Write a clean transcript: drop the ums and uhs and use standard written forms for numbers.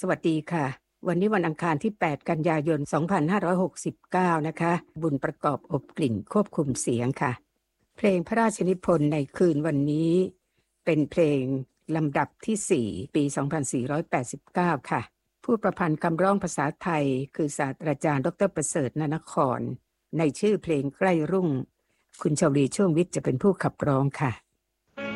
สวัสดีค่ะวันนี้วันอังคารที่8กันยายน2569นะคะบุญประกอบอบกลิ่นควบคุมเสียงค่ะเพลงพระราชนิพนธ์ในคืนวันนี้เป็นเพลงลำดับที่4ปี2489ค่ะผู้ประพันธ์คำร้องภาษาไทยคือศาสตราจารย์ดร.ประเสริฐนนครในชื่อเพลงใกล้รุ่งคุณชลีช่วงวิทย์จะเป็นผู้ขับร้องค่ะ